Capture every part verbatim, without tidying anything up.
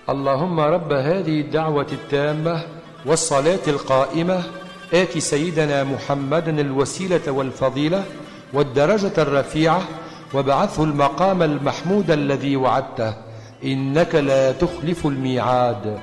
اللهم رب هذه الدعوة التامة والصلاة القائمة آت سيدنا محمدا الوسيلة والفضيلة والدرجة الرفيعة وابعثه المقام المحمود الذي وعدته إنك لا تخلف الميعاد.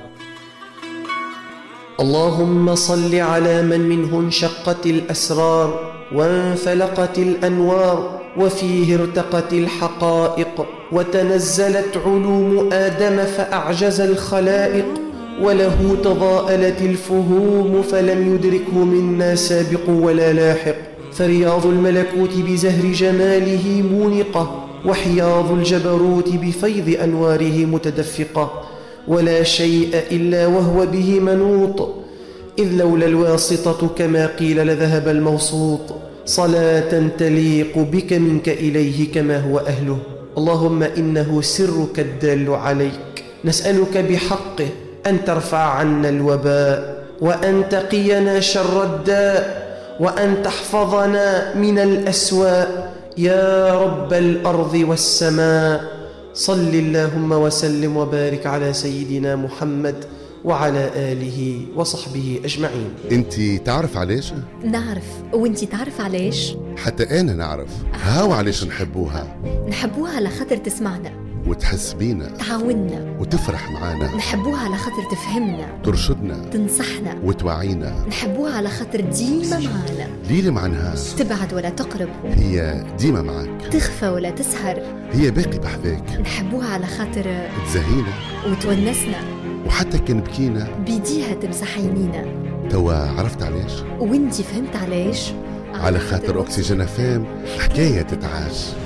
اللهم صل على من منه انشقت الأسرار وانفلقت الأنوار وفيه ارتقت الحقائق وتنزلت علوم آدم فأعجز الخلائق وله تضاءلت الفهوم فلم يدركه منا سابق ولا لاحق، فرياض الملكوت بزهر جماله مونقة وحياض الجبروت بفيض أنواره متدفقة، ولا شيء إلا وهو به منوط، إذ لولا الواسطة كما قيل لذهب الموسوط. صلاة تليق بك منك إليه كما هو أهله. اللهم إنه سرك الدال عليك، نسألك بحقه أن ترفع عنا الوباء وأن تقينا شر الداء وأن تحفظنا من الأسواء يا رب الأرض والسماء. صل اللهم وسلم وبارك على سيدنا محمد وعلى آله وصحبه أجمعين. انتي تعرف علاش؟ نعرف. وانتي تعرف علاش؟ حتى أنا نعرف. هاو علاش نحبوها. نحبوها على خاطر تسمعنا وتحس بينا، تعاوننا وتفرح معانا. نحبوها على خاطر تفهمنا، ترشدنا، تنصحنا وتوعينا. نحبوها على خاطر ديما معانا، ليلة مع نهار، تبعد ولا تقرب، هي ديما معاك، تخفى ولا تسهر، هي باقي بحذاك. نحبوها على خاطر تزهينا وتونسنا، وحتى كان بكينا بيديها تمسح عينينا. توا عرفت علاش؟ وانتي فهمت علاش؟ على خاطر أكسجين فام حكاية تتعاش.